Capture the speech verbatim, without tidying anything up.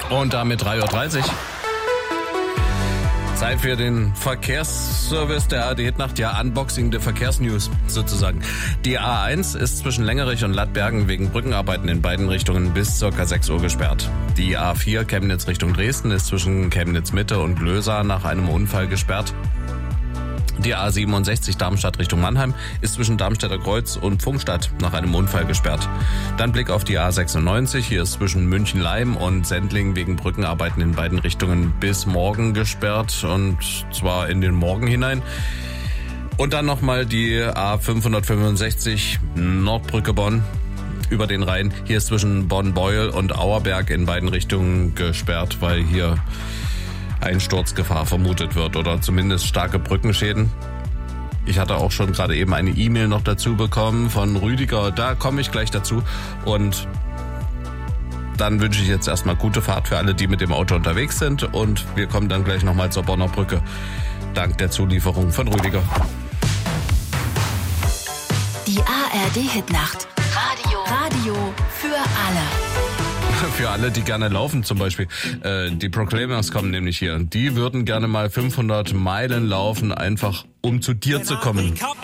Und damit drei Uhr dreißig. Zeit für den Verkehrsservice der A R D Hitnacht, ja, Unboxing der Verkehrsnews sozusagen. Die A eins ist zwischen Längerich und Lattbergen wegen Brückenarbeiten in beiden Richtungen bis ca. sechs Uhr gesperrt. Die A vier Chemnitz Richtung Dresden ist zwischen Chemnitz Mitte und Glösa nach einem Unfall gesperrt. Die A siebenundsechzig Darmstadt Richtung Mannheim ist zwischen Darmstädter Kreuz und Pfungstadt nach einem Unfall gesperrt. Dann Blick auf die A sechsundneunzig. Hier ist zwischen München-Leim und Sendling wegen Brückenarbeiten in beiden Richtungen bis morgen gesperrt, und zwar in den Morgen hinein. Und dann nochmal die A fünfhundertfünfundsechzig Nordbrücke Bonn über den Rhein. Hier ist zwischen Bonn-Beuel und Auerberg in beiden Richtungen gesperrt, weil hier Einsturzgefahr vermutet wird oder zumindest starke Brückenschäden. Ich hatte auch schon gerade eben eine E-Mail noch dazu bekommen von Rüdiger, da komme ich gleich dazu. Und dann wünsche ich jetzt erstmal gute Fahrt für alle, die mit dem Auto unterwegs sind, und wir kommen dann gleich nochmal zur Bonner Brücke, dank der Zulieferung von Rüdiger. Die A R D Hitnacht. Radio. Radio für alle. Für alle, die gerne laufen zum Beispiel. Äh, die Proclaimers kommen nämlich hier. Die würden gerne mal fünfhundert Meilen laufen, einfach um zu dir zu kommen.